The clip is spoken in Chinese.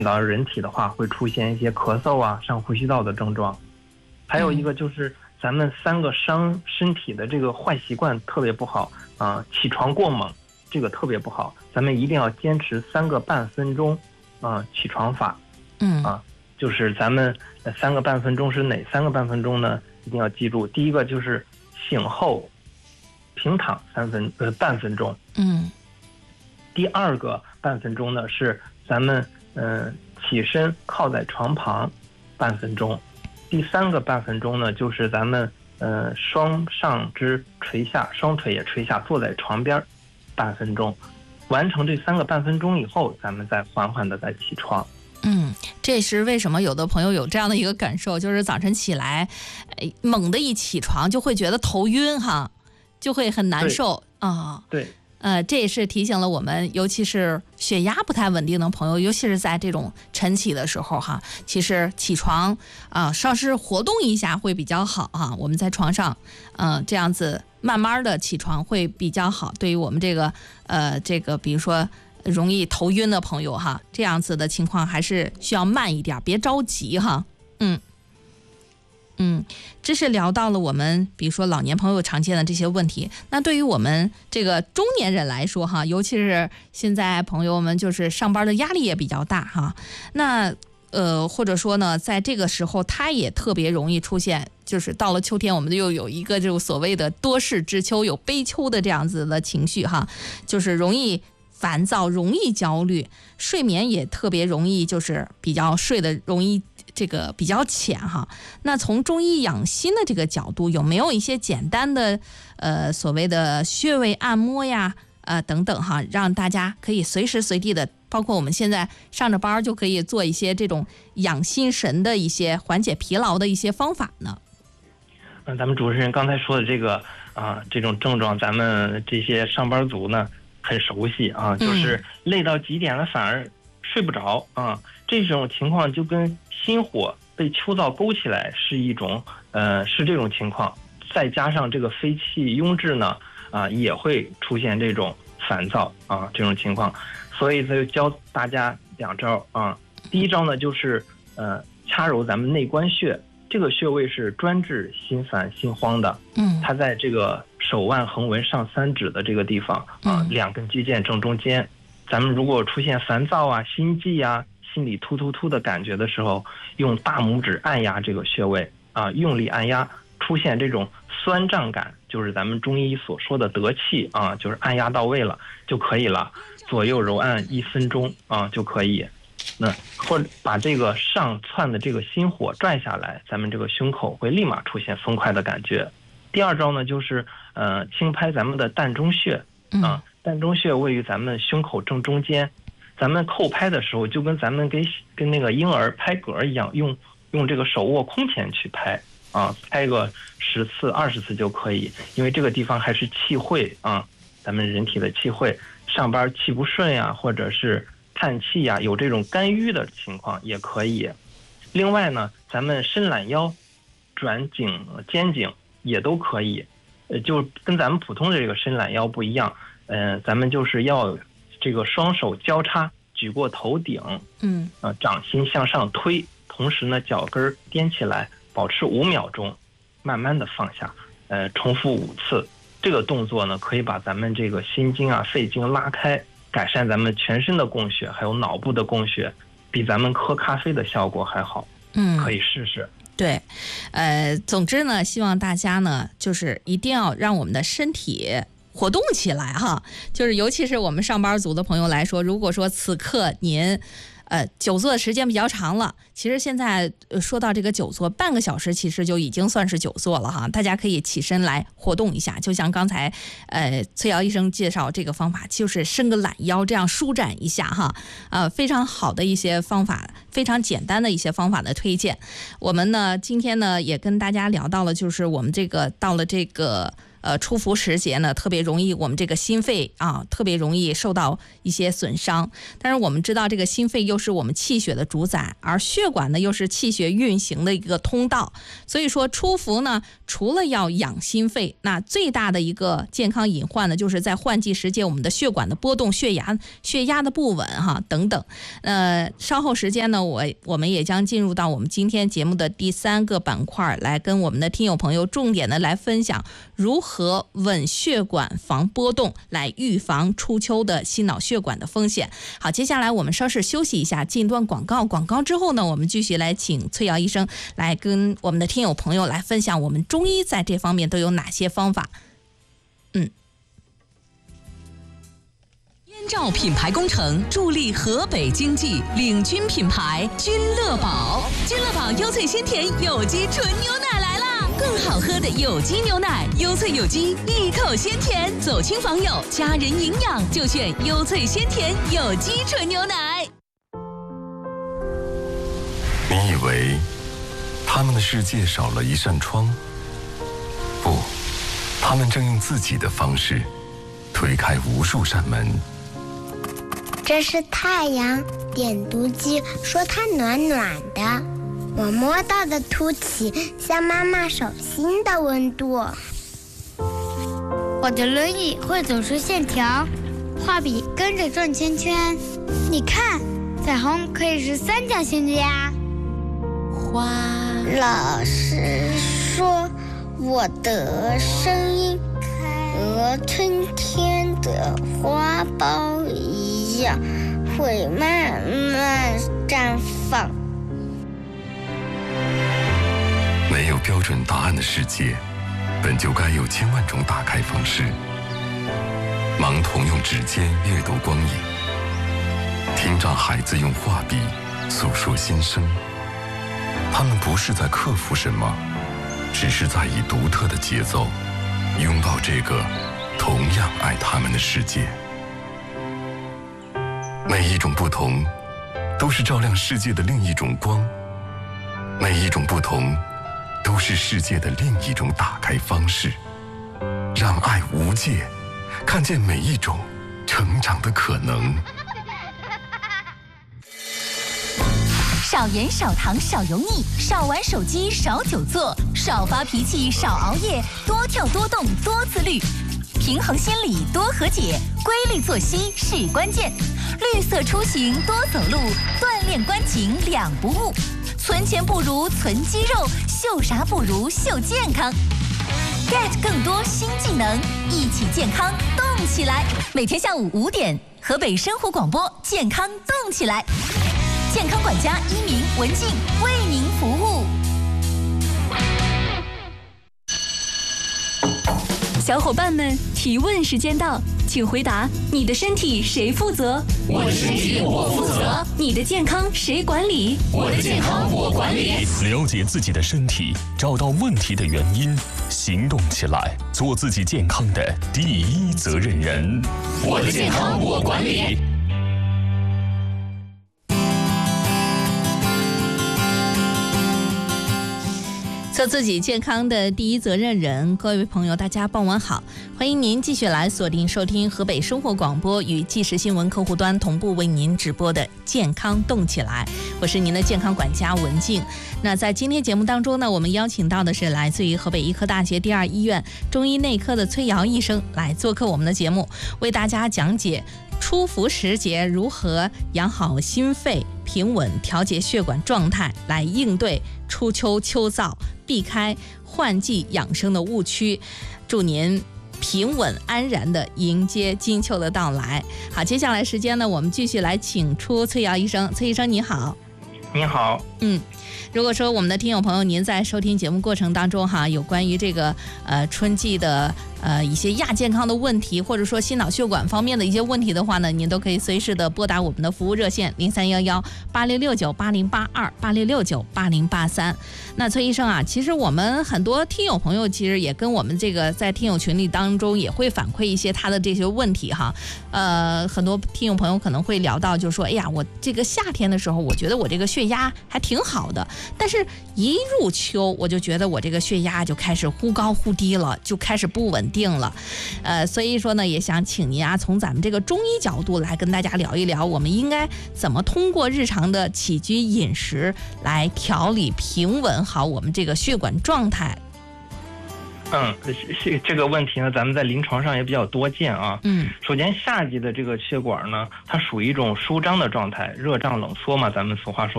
到人体的话，会出现一些咳嗽啊、上呼吸道的症状。还有一个就是咱们3个伤身体的这个坏习惯特别不好啊，起床过猛，这个特别不好，咱们一定要坚持3个半分钟啊起床法。就是咱们3个半分钟是哪3个半分钟呢？一定要记住，第一个就是醒后平躺半分钟。第2个半分钟呢是咱们起身靠在床旁半分钟。第3个半分钟呢就是咱们双上肢垂下，双腿也垂下，坐在床边半分钟。完成这3个半分钟以后，咱们再缓缓的再起床。 这是为什么有的朋友有这样的一个感受，就是早晨起来猛地一起床就会觉得头晕哈，就会很难受啊。 对。 这也是提醒了我们，尤其是血压不太稳定的朋友，尤其是在这种晨起的时候哈，其实起床稍事活动一下会比较好哈。我们在床上这样子慢慢的起床会比较好，对于我们这个比如说容易头晕的朋友哈，这样子的情况还是需要慢一点，别着急哈。这是聊到了我们比如说老年朋友常见的这些问题。那对于我们这个中年人来说哈，尤其是现在朋友们就是上班的压力也比较大哈，那或者说呢，在这个时候他也特别容易出现，就是到了秋天，我们又有一个这种所谓的多事之秋，有悲秋的这样子的情绪哈，就是容易烦躁，容易焦虑，睡眠也特别容易，就是比较睡得容易这个比较浅哈。那从中医养心的这个角度，有没有一些简单的所谓的穴位按摩呀等等哈，让大家可以随时随地的，包括我们现在上着班就可以做一些这种养心神的一些缓解疲劳的一些方法呢？ 咱们主持人刚才说的这个这种症状，咱们这些上班族呢很熟悉啊，就是累到极点了反而睡不着啊。这种情况就跟心火被秋燥勾起来是一种是这种情况，再加上这个肺气壅滞呢也会出现这种烦躁这种情况。所以他就教大家2招第一招呢就是掐揉咱们内关穴，这个穴位是专治心烦心慌的。它在这个手腕横纹上3指的这个地方2根肌腱正中间。咱们如果出现烦躁心悸心里突突突的感觉的时候，用大拇指按压这个穴位用力按压，出现这种酸胀感，就是咱们中医所说的得气就是按压到位了就可以了，左右揉按1分钟就可以。那或者把这个上窜的这个心火拽下来，咱们这个胸口会立马出现松快的感觉。第2招呢就是轻拍咱们的膻中穴膻中穴位于咱们胸口正中间。咱们扣拍的时候就跟咱们跟那个婴儿拍嗝一样，用这个手握空前去拍拍个10次20次就可以，因为这个地方还是气会咱们人体的气会，上班气不顺或者是叹气有这种肝郁的情况也可以。另外呢，咱们伸懒腰转肩颈也都可以，就跟咱们普通的这个伸懒腰不一样，咱们就是要这个双手交叉举过头顶，掌心向上推，同时呢脚跟踮起来，保持5秒钟，慢慢的放下，重复5次。这个动作呢可以把咱们这个心经肺经拉开，改善咱们全身的供血，还有脑部的供血，比咱们喝咖啡的效果还好。可以试试。 对，总之呢，希望大家呢，就是一定要让我们的身体活动起来哈。就是尤其是我们上班族的朋友来说，如果说此刻您久坐的时间比较长了，其实现在说到这个久坐，半个小时其实就已经算是久坐了哈。大家可以起身来活动一下，就像刚才崔瑶医生介绍这个方法，就是伸个懒腰，这样舒展一下哈。非常好的一些方法，非常简单的一些方法的推荐。我们呢今天呢也跟大家聊到了，就是我们这个到了这个初伏时节呢，特别容易我们这个心肺啊，特别容易受到一些损伤。但是我们知道，这个心肺又是我们气血的主宰，而血管呢又是气血运行的一个通道。所以说初伏呢，除了要养心肺，那最大的一个健康隐患呢，就是在换季时节我们的血管的波动、血压的不稳等等。稍后时间呢，我们也将进入到我们今天节目的第3个板块，来跟我们的听友朋友重点的来分享如何稳血管防波动，来预防初秋的心脑血管的风险。好，接下来我们稍事休息一下，进一段广告。广告之后呢，我们继续来请崔瑶医生来跟我们的听友朋友来分享我们中医在这方面都有哪些方法。 燕赵品牌工程助力河北经济，领军品牌君乐宝。君乐宝优萃鲜甜有机纯牛奶来啦！更好喝的有机牛奶，优萃有机，一口鲜甜，走亲访友，家人营养就选优萃鲜甜有机纯牛奶。 你以为他们的世界少了一扇窗？不，他们正用自己的方式推开无数扇门。 这是太阳，点读机说它暖暖的，我摸到的凸起像妈妈手心的温度。 我的轮椅会走出线条，画笔跟着转圈圈。你看，彩虹可以是3角形的呀。 老师说我的声音和春天的花苞一样，会慢慢绽放。 没有标准答案的世界，本就该有千万种打开方式。盲童用指尖阅读光影，听障孩子用画笔诉说心声。他们不是在克服什么，只是在以独特的节奏拥抱这个同样爱他们的世界。每一种不同都是照亮世界的另一种光，每一种不同都是世界的另一种打开方式。让爱无界，看见每一种成长的可能。 少盐少糖少油腻，少玩手机少久坐，少发脾气少熬夜，多跳多动多自律，平衡心理多和解，规律作息是关键。绿色出行多走路，锻炼关颈两不误。存钱不如存肌肉，秀啥不如秀健康。get 更多新技能，一起健康动起来。每天下午5点，河北生活广播健康动起来。健康管家一鸣、文静为您服务。小伙伴们，提问时间到，请回答：你的身体谁负责？ 我的身体我负责。 你的健康谁管理？ 我的健康我管理。 了解自己的身体，找到问题的原因，行动起来，做自己健康的第一责任人。 我的健康我管理。 做自己健康的第一责任人，各位朋友大家傍晚好，欢迎您继续来锁定收听河北生活广播与即时新闻客户端同步为您直播的健康动起来，我是您的健康管家文静。那在今天节目当中呢，我们邀请到的是来自于河北医科大学第2医院中医内科的崔瑶医生来做客我们的节目，为大家讲解初伏时节如何养好心肺，平稳调节血管状态，来应对初秋秋燥，避开换季养生的误区，祝您平稳安然地迎接金秋的到来。好，接下来时间呢，我们继续来请出崔瑶医生。崔医生你好。 你好。 如果说我们的听友朋友您在收听节目过程当中有关于这个春季的一些亚健康的问题，或者说心脑血管方面的一些问题的话呢，您都可以随时的拨打我们的服务热线0311-8669-8083，8669-8083。那崔医生其实我们很多听友朋友其实也跟我们这个在听友群里当中也会反馈一些他的这些问题很多听友朋友可能会聊到，就是说哎呀，我这个夏天的时候我觉得我这个血压还挺挺好的，但是一入秋我就觉得我这个血压就开始忽高忽低了，就开始不稳定了。所以说呢，也想请您啊，从咱们这个中医角度来跟大家聊一聊，我们应该怎么通过日常的起居饮食来调理平稳好我们这个血管状态。 这个问题呢，咱们在临床上也比较多见啊。首先夏季的这个血管呢，它属于一种舒张的状态，热胀冷缩嘛，咱们俗话说